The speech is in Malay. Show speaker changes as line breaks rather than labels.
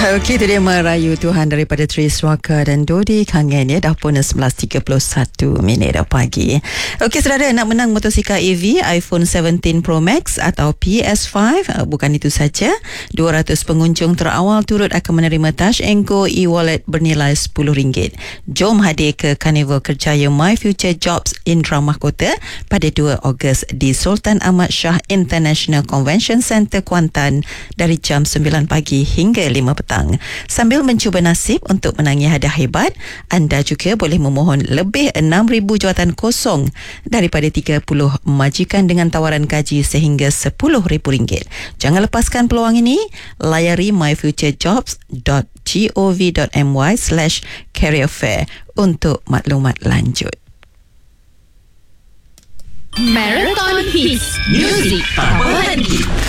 Okey, itu dia Merayu Tuhan daripada Tris Waka dan Dodi Kangen ya. Dah pun 11.31 minit dah pagi. Okey, saudara, nak menang motosikal EV iPhone 17 Pro Max atau PS5, bukan itu saja, 200 pengunjung terawal turut akan menerima Touch & Go e-wallet bernilai RM10. Jom hadir ke Karnival Kerjaya My Future Jobs Indra Mahkota pada 2 Ogos di Sultan Ahmad Shah International Convention Centre Kuantan dari jam 9 pagi hingga 5 petang. Sambil mencuba nasib untuk menangi hadiah hebat, anda juga boleh memohon lebih 6,000 jawatan kosong daripada 30 majikan dengan tawaran gaji sehingga RM10,000. Jangan lepaskan peluang ini. Layari myfutureJobs.gov.my/career fair untuk maklumat lanjut.
Marathon Hits Music tak berhenti.